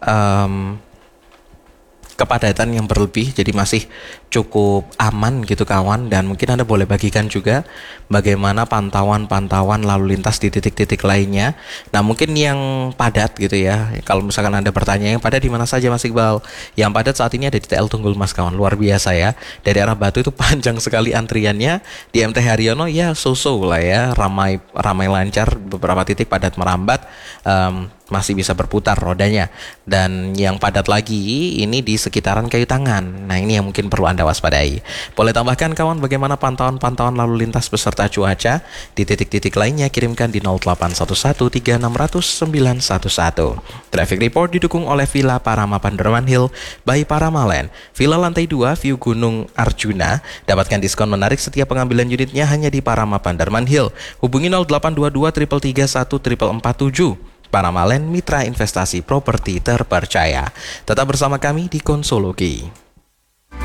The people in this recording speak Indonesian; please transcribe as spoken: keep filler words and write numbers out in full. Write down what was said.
em, kepadatan yang berlebih, jadi masih cukup aman gitu kawan. Dan mungkin Anda boleh bagikan juga bagaimana pantauan-pantauan lalu lintas di titik-titik lainnya. Nah mungkin yang padat gitu ya, kalau misalkan Anda bertanya yang padat di mana saja Mas Iqbal, yang padat saat ini ada di T L Tunggul Mas kawan, luar biasa ya. Dari arah Batu itu panjang sekali antriannya. Di M T Haryono ya so-so lah ya, ramai ramai lancar, beberapa titik padat merambat, em, masih bisa berputar rodanya. Dan yang padat lagi ini di sekitaran Kayu Tangan. Nah ini yang mungkin perlu Anda waspadai. Boleh tambahkan kawan bagaimana pantauan-pantauan lalu lintas beserta cuaca di titik-titik lainnya, kirimkan di nol delapan satu satu tiga enam nol nol sembilan satu satu. Traffic Report didukung oleh Villa Parama Panderman Hill by Paramalen. Villa lantai dua view Gunung Arjuna. Dapatkan diskon menarik setiap pengambilan unitnya hanya di Parama Panderman Hill. Hubungi nol delapan dua dua tiga tiga satu empat empat tujuh. Paramalen, mitra investasi properti terpercaya. Tetap bersama kami di Konsologi.